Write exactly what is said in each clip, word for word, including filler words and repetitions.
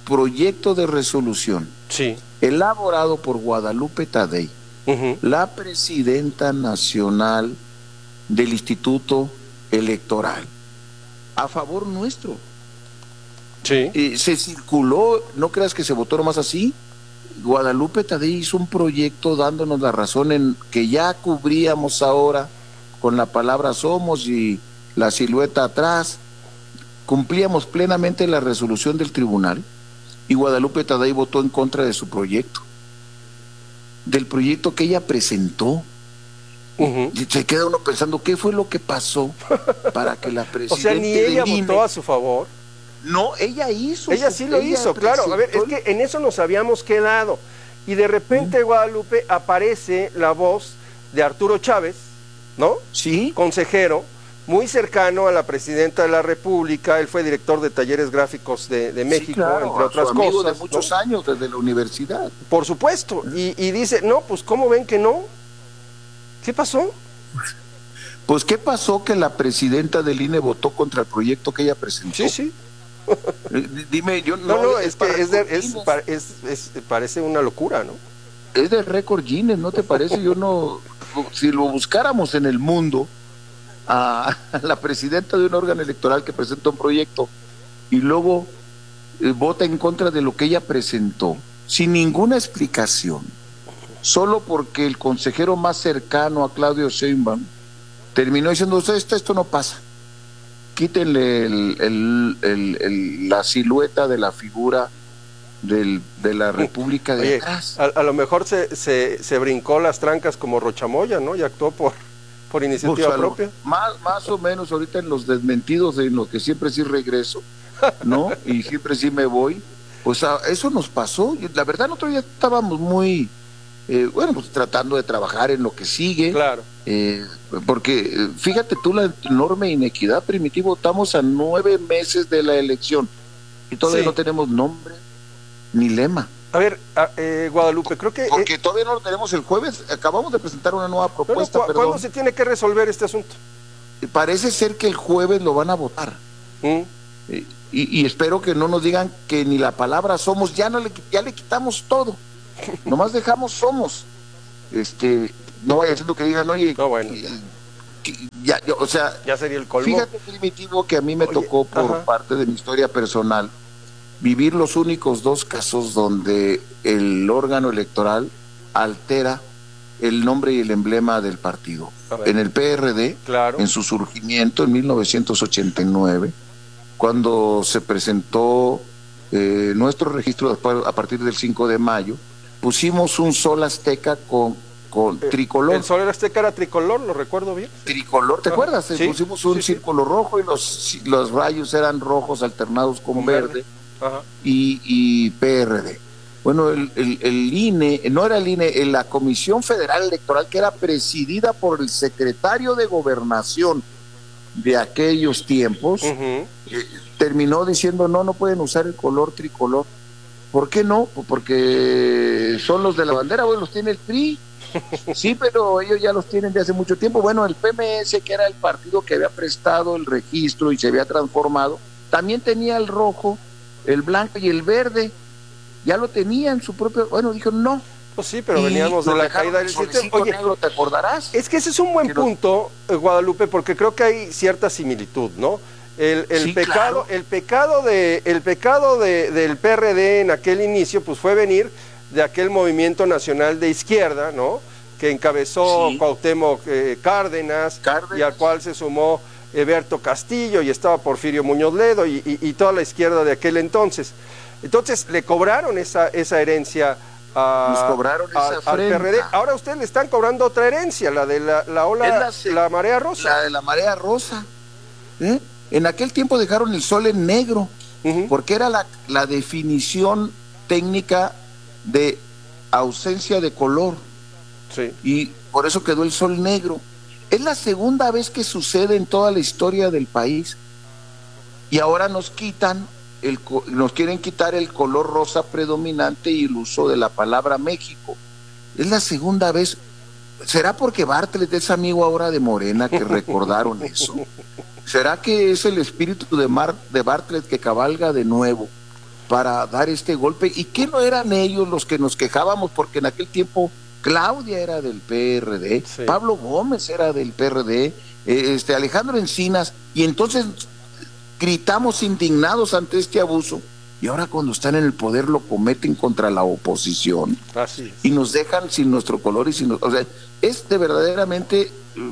proyecto de resolución sí. elaborado por Guadalupe Tadei, uh-huh. la presidenta nacional del Instituto Electoral, a favor nuestro. Sí. Eh, se circuló, no creas que se votó nomás así. Guadalupe Tadei hizo un proyecto dándonos la razón en que ya cubríamos ahora con la palabra somos y la silueta atrás, cumplíamos plenamente la resolución del tribunal, y Guadalupe Tadei votó en contra de su proyecto, del proyecto que ella presentó. Uh-huh. Y se queda uno pensando, ¿qué fue lo que pasó para que la presidenta... O sea, ni ella I N E... votó a su favor. No, ella hizo. Ella sí lo ella hizo, claro. A ver, es que en eso nos habíamos quedado. Y de repente, uh-huh. Guadalupe, aparece la voz de Arturo Chávez, ¿no? Sí. Consejero, muy cercano a la presidenta de la República. Él fue director de talleres gráficos de, de México, sí, claro, entre otras su amigo cosas. de muchos, ¿no?, años, desde la universidad. Por supuesto. Uh-huh. Y, y dice, no, pues, ¿cómo ven que no? ¿Qué pasó? Pues, ¿qué pasó? Que la presidenta del I N E votó contra el proyecto que ella presentó. Sí, sí. Dime, yo no, no, no es, es que es, de, es, es, es, parece una locura, ¿no? Es de récord Guinness, ¿no te parece? Yo no, si lo buscáramos en el mundo, a, a la presidenta de un órgano electoral que presenta un proyecto y luego eh, vota en contra de lo que ella presentó, sin ninguna explicación, solo porque el consejero más cercano a Claudio Sheinbaum terminó diciendo, esto, esto no pasa. Quítenle el, el, el, el, la silueta de la figura del, de la República de Oye, atrás. A, a lo mejor se, se, se brincó las trancas como Rochamoya, ¿no? Y actuó por, por iniciativa pues, propia. Lo, más, más o menos ahorita en los desmentidos, en lo que siempre sí regreso, ¿no? Y siempre sí me voy. Pues a, eso nos pasó. La verdad, nosotros ya estábamos muy... Eh, bueno, pues tratando de trabajar en lo que sigue. Claro. Eh, porque fíjate tú la enorme inequidad, Primitivo, estamos a nueve meses de la elección y todavía sí. no tenemos nombre ni lema. A ver, eh, Guadalupe, creo que... Porque eh, todavía no lo tenemos el jueves, acabamos de presentar una nueva propuesta. Pero, ¿cuándo se tiene que resolver este asunto? Parece ser que el jueves lo van a votar. ¿Mm? Eh, y, y espero que no nos digan que ni la palabra somos, ya, no le, ya le quitamos todo. Nomás dejamos somos. Este, no vaya siendo que digan, oye, no, bueno. que, que, ya, yo, o sea, ya sería el colmo. Fíjate, Primitivo, que a mí me oye, tocó por ajá. parte de mi historia personal vivir los únicos dos casos donde el órgano electoral altera el nombre y el emblema del partido. En el P R D, claro. en su surgimiento en mil novecientos ochenta y nueve, cuando se presentó eh, nuestro registro a partir del cinco de mayo, pusimos un sol azteca con, con eh, tricolor. El sol azteca era tricolor, lo recuerdo bien. Tricolor, ¿te ah, acuerdas? Sí, pusimos un sí, círculo sí. rojo y los, los rayos eran rojos alternados con, con verde, verde. Ajá. Y, y P R D. Bueno, el, el, el I N E, no era el I N E, la Comisión Federal Electoral, que era presidida por el secretario de Gobernación de aquellos tiempos, uh-huh. eh, terminó diciendo, no, no pueden usar el color tricolor. ¿Por qué no? Pues porque son los de la bandera, bueno, los tiene el P R I. Sí, pero ellos ya los tienen de hace mucho tiempo. Bueno, el P M S, que era el partido que había prestado el registro y se había transformado, también tenía el rojo, el blanco y el verde. Ya lo tenía en su propio... Bueno, dijo no. Pues sí, pero veníamos de la caída del sistema. Oye, negro, ¿te acordarás? Es que ese es un buen Pero... punto, Guadalupe, porque creo que hay cierta similitud, ¿no? El, el sí, pecado, claro. el pecado de, el pecado de, del P R D en aquel inicio, pues fue venir de aquel movimiento nacional de izquierda, ¿no? Que encabezó sí. Cuauhtémoc eh, Cárdenas, Cárdenas, y al cual se sumó Eberto Castillo y estaba Porfirio Muñoz Ledo y, y, y toda la izquierda de aquel entonces. Entonces le cobraron esa, esa herencia a, Nos cobraron a, esa al P R D. Ahora a ustedes le están cobrando otra herencia, la de la, la ola, la, la marea rosa. La de la marea rosa. ¿Eh? En aquel tiempo dejaron el sol en negro, uh-huh. porque era la, la definición técnica de ausencia de color. Sí. Y por eso quedó el sol negro. Es la segunda vez que sucede en toda la historia del país. Y ahora nos quitan, el, nos quieren quitar el color rosa predominante y el uso de la palabra México. Es la segunda vez. ¿Será porque Bartlett es amigo ahora de Morena que recordaron eso? ¿Será que es el espíritu de, Mar, de Bartlett que cabalga de nuevo? para dar este golpe, y que no eran ellos los que nos quejábamos, porque en aquel tiempo Claudia era del P R D, sí. Pablo Gómez era del P R D, este Alejandro Encinas, y entonces gritamos indignados ante este abuso, y ahora cuando están en el poder lo cometen contra la oposición. Así es. Y nos dejan sin nuestro color y sin, o sea, es de verdaderamente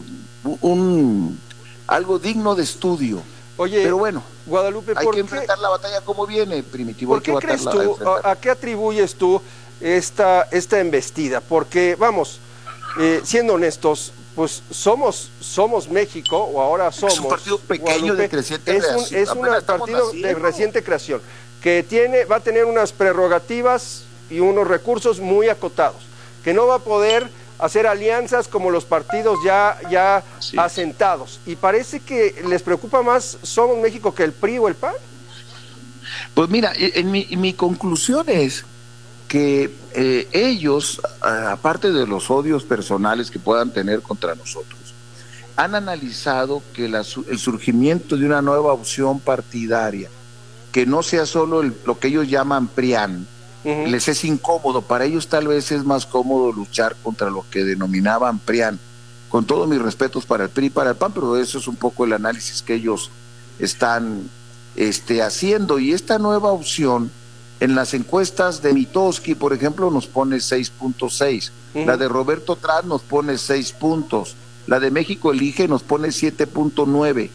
un algo digno de estudio. Oye, pero bueno, Guadalupe, hay ¿por que qué, enfrentar la batalla como viene, Primitivo. ¿Por qué crees tú, a, a qué atribuyes tú esta, esta embestida? Porque, vamos, eh, siendo honestos, pues somos somos México, o ahora somos... Es un partido pequeño, Guadalupe, de creciente es un, es un partido naciendo. de reciente creación, que tiene va a tener unas prerrogativas y unos recursos muy acotados, que no va a poder hacer alianzas como los partidos ya, ya sí. asentados. Y parece que les preocupa más Somos México que el P R I o el P A N. Pues mira, en mi, en mi conclusión es que eh, ellos, aparte de los odios personales que puedan tener contra nosotros, han analizado que la, el surgimiento de una nueva opción partidaria, que no sea solo el, lo que ellos llaman PRIAN, Uh-huh. les es incómodo. Para ellos tal vez es más cómodo luchar contra lo que denominaban PRIAN, con todos mis respetos para el P R I y para el P A N, pero eso es un poco el análisis que ellos están este, haciendo. Y esta nueva opción, en las encuestas de Mitofsky, por ejemplo, nos pone seis punto seis, uh-huh. la de Roberto Traz nos pone seis puntos, la de México Elige nos pone siete punto nueve,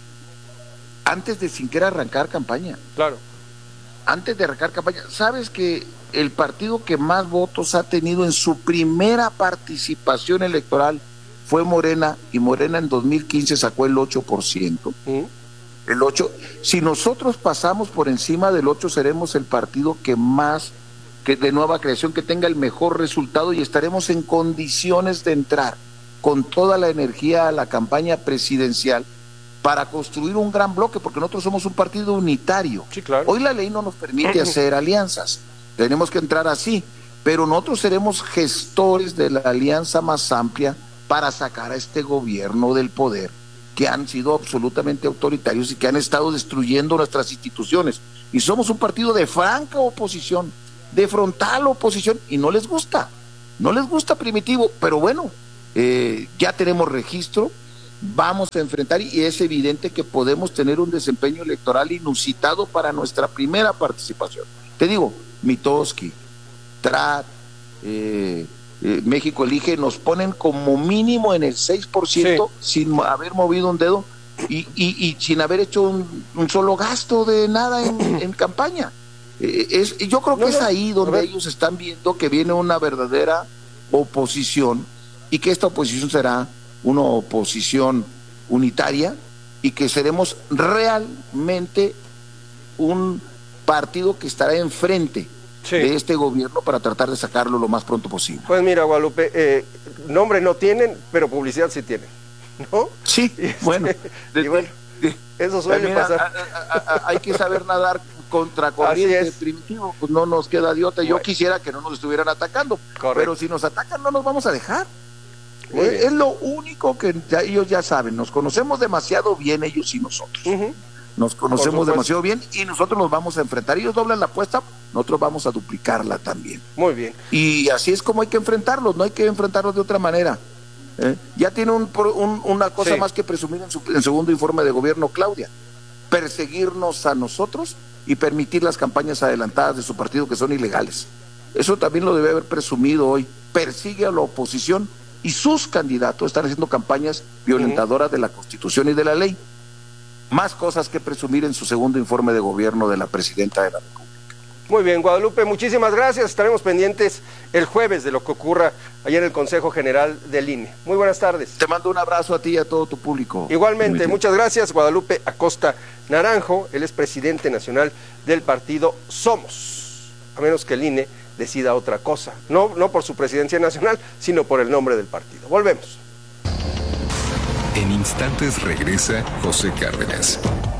antes de siquiera arrancar campaña. Claro. Antes de arrancar campaña. ¿Sabes que el partido que más votos ha tenido en su primera participación electoral fue Morena, y Morena en dos mil quince sacó el ocho por ciento? ¿Mm? El ocho. Si nosotros pasamos por encima del ocho, seremos el partido que más, que de nueva creación, que tenga el mejor resultado, y estaremos en condiciones de entrar con toda la energía a la campaña presidencial para construir un gran bloque, porque nosotros somos un partido unitario. Sí, claro. Hoy la ley no nos permite hacer alianzas, tenemos que entrar así, pero nosotros seremos gestores de la alianza más amplia para sacar a este gobierno del poder, que han sido absolutamente autoritarios y que han estado destruyendo nuestras instituciones. Y somos un partido de franca oposición, de frontal oposición, y no les gusta, no les gusta, Primitivo, pero bueno, eh, ya tenemos registro, vamos a enfrentar, y es evidente que podemos tener un desempeño electoral inusitado para nuestra primera participación. Te digo, Mitofsky, Trat, eh, eh, México Elige nos ponen como mínimo en el seis por ciento, sí. sin haber movido un dedo y, y, y sin haber hecho un, un solo gasto de nada en, en campaña. Eh, es, yo creo que no, es ahí donde ellos están viendo que viene una verdadera oposición, y que esta oposición será una oposición unitaria, y que seremos realmente un partido que estará enfrente sí. de este gobierno para tratar de sacarlo lo más pronto posible. Pues mira, Guadalupe, eh, nombre no tienen, pero publicidad sí tienen, ¿no? Sí, este, bueno, de, y bueno de, eso suele mira, pasar. A, a, a, hay que saber nadar contra corriente, Primitivo, pues no nos queda de otra. Yo bueno. quisiera que no nos estuvieran atacando, correcto. Pero si nos atacan no nos vamos a dejar. Eh, es lo único que ya, ellos ya saben, nos conocemos demasiado bien ellos y nosotros. Uh-huh. Nos conocemos demasiado bien, y nosotros nos vamos a enfrentar. Ellos doblan la apuesta, nosotros vamos a duplicarla también. Muy bien. Y así es como hay que enfrentarlos, no hay que enfrentarlos de otra manera. ¿Eh? Ya tiene un, un, una cosa sí. más que presumir en su en segundo informe de gobierno, Claudia: perseguirnos a nosotros y permitir las campañas adelantadas de su partido, que son ilegales. Eso también lo debe haber presumido hoy. Persigue a la oposición, y sus candidatos están haciendo campañas violentadoras uh-huh. de la Constitución y de la ley. Más cosas que presumir en su segundo informe de gobierno de la Presidenta de la República. Muy bien, Guadalupe, muchísimas gracias. Estaremos pendientes el jueves de lo que ocurra allá en el Consejo General del I N E. Muy buenas tardes. Te mando un abrazo a ti y a todo tu público. Igualmente, Permitivo. Muchas gracias, Guadalupe Acosta Naranjo. Él es presidente nacional del partido Somos, a menos que el I N E decida otra cosa, no, no por su presidencia nacional, sino por el nombre del partido. Volvemos. En instantes regresa José Cárdenas.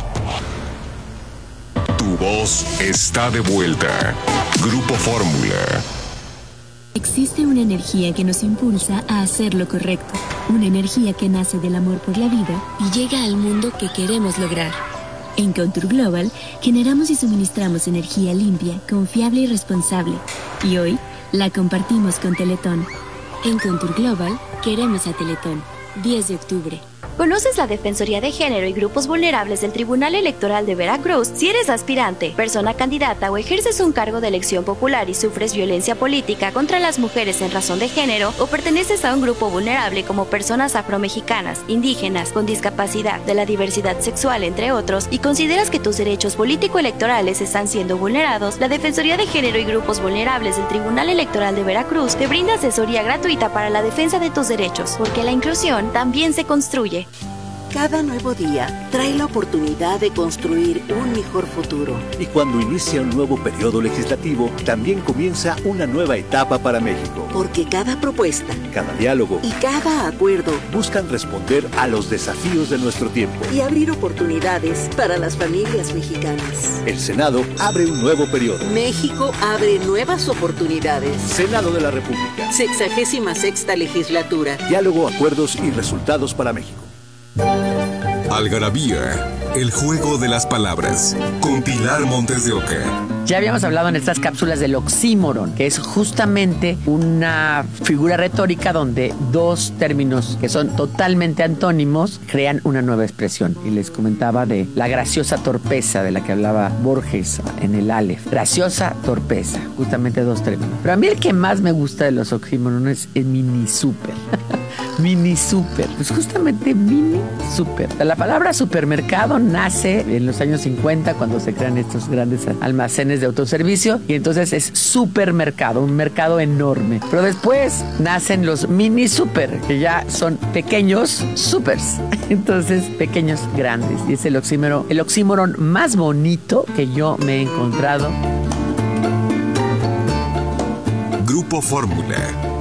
Tu voz está de vuelta. Grupo Fórmula. Existe una energía que nos impulsa a hacer lo correcto. Una energía que nace del amor por la vida y llega al mundo que queremos lograr. En Contour Global, generamos y suministramos energía limpia, confiable y responsable. Y hoy, la compartimos con Teletón. En Contour Global, queremos a Teletón. diez de octubre. ¿Conoces la Defensoría de Género y Grupos Vulnerables del Tribunal Electoral de Veracruz? Si eres aspirante, persona candidata o ejerces un cargo de elección popular y sufres violencia política contra las mujeres en razón de género o perteneces a un grupo vulnerable como personas afromexicanas, indígenas, con discapacidad, de la diversidad sexual, entre otros, y consideras que tus derechos político-electorales están siendo vulnerados, la Defensoría de Género y Grupos Vulnerables del Tribunal Electoral de Veracruz te brinda asesoría gratuita para la defensa de tus derechos, porque la inclusión también se construye. Cada nuevo día trae la oportunidad de construir un mejor futuro. Y cuando inicia un nuevo periodo legislativo, también comienza una nueva etapa para México. Porque cada propuesta, cada diálogo y cada acuerdo buscan responder a los desafíos de nuestro tiempo y abrir oportunidades para las familias mexicanas. El Senado abre un nuevo periodo. México abre nuevas oportunidades. Senado de la República. Sexagésima sexta legislatura. Diálogo, acuerdos y resultados para México. Algarabía, el juego de las palabras, con Pilar Montes de Oca. Ya habíamos hablado en estas cápsulas del oxímoron, que es justamente una figura retórica donde dos términos que son totalmente antónimos crean una nueva expresión. Y les comentaba de la graciosa torpeza de la que hablaba Borges en el Aleph. Graciosa torpeza, justamente dos términos. Pero a mí el que más me gusta de los oxímorones es el mini super. Mini super, pues justamente mini super. La palabra supermercado nace en los años cincuenta cuando se crean estos grandes almacenes de autoservicio y entonces es supermercado, un mercado enorme. Pero después nacen los mini super, que ya son pequeños supers. Entonces, pequeños grandes. Y es el oxímoron, el oxímoron más bonito que yo me he encontrado. Grupo Fórmula.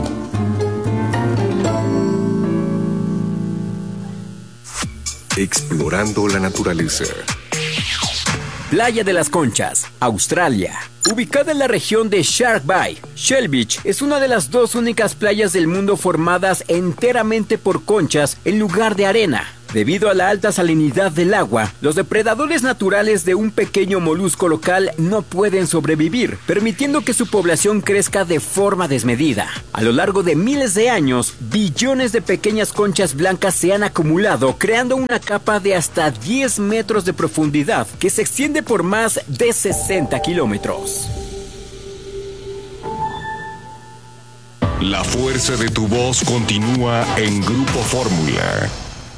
Explorando la naturaleza. Playa de las Conchas, Australia. Ubicada en la región de Shark Bay, Shell Beach es una de las dos únicas playas del mundo formadas enteramente por conchas en lugar de arena. Debido a la alta salinidad del agua, los depredadores naturales de un pequeño molusco local no pueden sobrevivir, permitiendo que su población crezca de forma desmedida. A lo largo de miles de años, billones de pequeñas conchas blancas se han acumulado, creando una capa de hasta diez metros de profundidad que se extiende por más de sesenta kilómetros. La fuerza de tu voz continúa en Grupo Fórmula.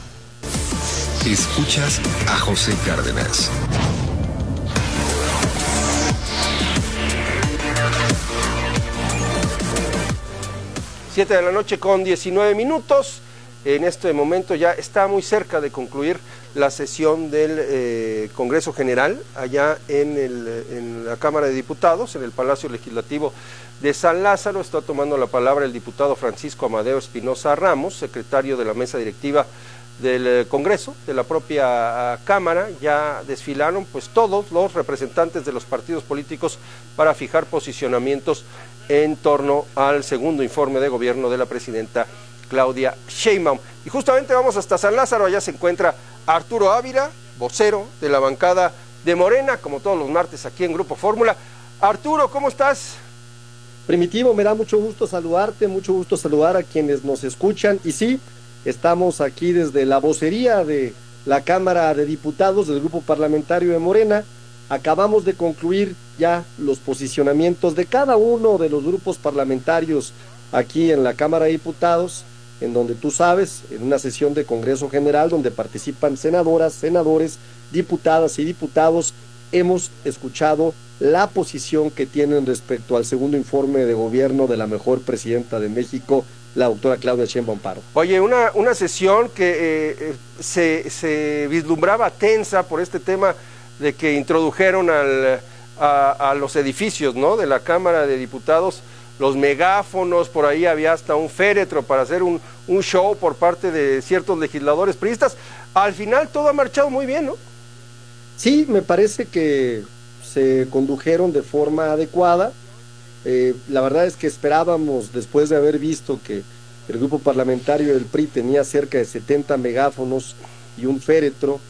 Escuchas a José Cárdenas. Siete de la noche con diecinueve minutos. En este momento ya está muy cerca de concluir la sesión del eh, Congreso General allá en, el, en la Cámara de Diputados, en el Palacio Legislativo de San Lázaro. Está tomando la palabra el diputado Francisco Amadeo Espinosa Ramos, secretario de la mesa directiva del Congreso, de la propia Cámara. Ya desfilaron pues todos los representantes de los partidos políticos para fijar posicionamientos en torno al segundo informe de gobierno de la presidenta Claudia Sheinbaum. Y justamente vamos hasta San Lázaro, allá se encuentra Arturo Ávila, vocero de la bancada de Morena, como todos los martes aquí en Grupo Fórmula. Arturo, ¿cómo estás? Primitivo, me da mucho gusto saludarte, mucho gusto saludar a quienes nos escuchan, y sí, estamos aquí desde la vocería de la Cámara de Diputados del Grupo Parlamentario de Morena. Acabamos de concluir ya los posicionamientos de cada uno de los grupos parlamentarios aquí en la Cámara de Diputados, en donde tú sabes, en una sesión de Congreso General donde participan senadoras, senadores, diputadas y diputados, hemos escuchado la posición que tienen respecto al segundo informe de gobierno de la mejor presidenta de México, la doctora Claudia Sheinbaum Pardo. Oye, una, una sesión que eh, se, se vislumbraba tensa por este tema de que introdujeron al, a, a los edificios, ¿no?, de la Cámara de Diputados, los megáfonos, por ahí había hasta un féretro para hacer un, un show por parte de ciertos legisladores priistas. Al final todo ha marchado muy bien, ¿no? Sí, me parece que se condujeron de forma adecuada. Eh, la verdad es que esperábamos, después de haber visto que el grupo parlamentario del P R I tenía cerca de setenta megáfonos y un féretro,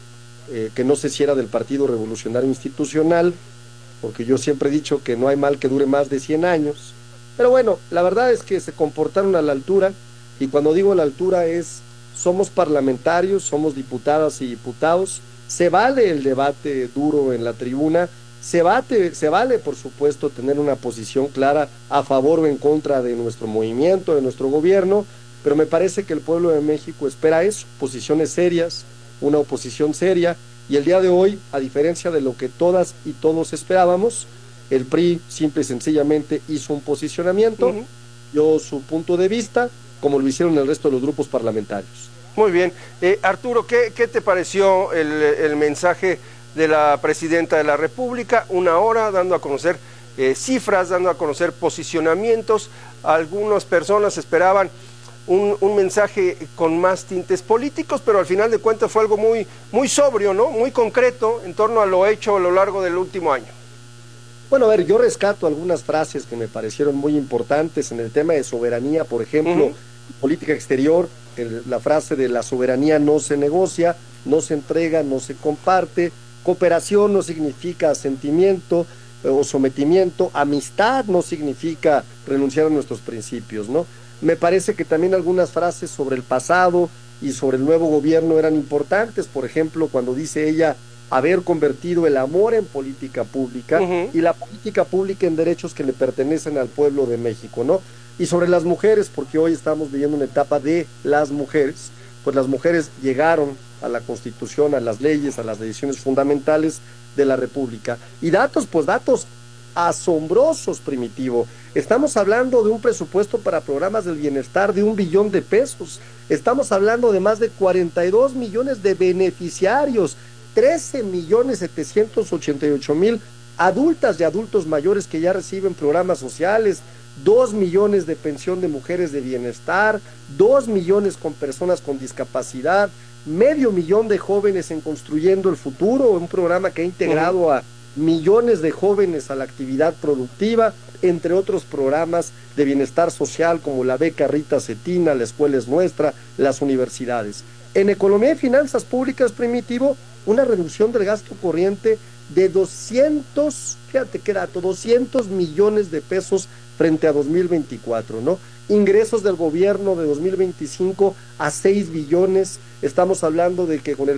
eh, que no sé si era del Partido Revolucionario Institucional, porque yo siempre he dicho que no hay mal que dure más de cien años, pero bueno, la verdad es que se comportaron a la altura, y cuando digo a la altura es, somos parlamentarios, somos diputadas y diputados, se vale el debate duro en la tribuna, se, bate, se vale por supuesto tener una posición clara a favor o en contra de nuestro movimiento, de nuestro gobierno, pero me parece que el pueblo de México espera eso, posiciones serias, una oposición seria, y el día de hoy, a diferencia de lo que todas y todos esperábamos, el P R I simple y sencillamente hizo un posicionamiento, uh-huh. dio su punto de vista, como lo hicieron el resto de los grupos parlamentarios. Muy bien. Eh, Arturo, ¿qué, ¿qué te pareció el, el mensaje de la Presidenta de la República? Una hora dando a conocer eh, cifras, dando a conocer posicionamientos. Algunas personas esperaban un, un mensaje con más tintes políticos, pero al final de cuentas fue algo muy, muy sobrio, ¿no? Muy concreto en torno a lo hecho a lo largo del último año. Bueno, a ver, yo rescato algunas frases que me parecieron muy importantes en el tema de soberanía, por ejemplo, uh-huh. política exterior, el, la frase de la soberanía no se negocia, no se entrega, no se comparte, cooperación no significa asentimiento eh, o sometimiento, amistad no significa renunciar a nuestros principios, ¿no? Me parece que también algunas frases sobre el pasado y sobre el nuevo gobierno eran importantes, por ejemplo, cuando dice ella haber convertido el amor en política pública uh-huh. y la política pública en derechos que le pertenecen al pueblo de México, ¿no? Y sobre las mujeres, porque hoy estamos viviendo una etapa de las mujeres, pues las mujeres llegaron a la Constitución, a las leyes, a las decisiones fundamentales de la República. Y datos, pues datos asombrosos, Primitivo. Estamos hablando de un presupuesto para programas del bienestar de un billón de pesos. Estamos hablando de más de cuarenta y dos millones de beneficiarios, trece millones setecientos ochenta y ocho mil adultas y adultos mayores que ya reciben programas sociales, dos millones de pensión de mujeres de bienestar, dos millones con personas con discapacidad, medio millón de jóvenes en Construyendo el Futuro, un programa que ha integrado uh-huh. a millones de jóvenes a la actividad productiva, entre otros programas de bienestar social como la beca Rita Cetina, la escuela es nuestra, las universidades. En economía y finanzas públicas, Primitivo, una reducción del gasto corriente de doscientos, fíjate qué dato, doscientos millones de pesos frente a dos mil veinticuatro, ¿no? Ingresos del gobierno de dos mil veinticinco a seis billones, estamos hablando de que con el